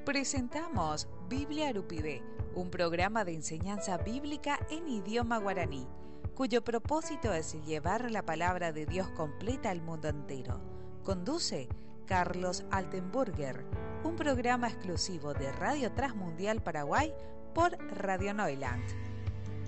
Presentamos Biblia Arupibé, un programa de enseñanza bíblica en idioma guaraní, cuyo propósito es llevar la palabra de Dios completa al mundo entero. Conduce Carlos Altenburger, un programa exclusivo de Radio Transmundial Paraguay por Radio Neuland.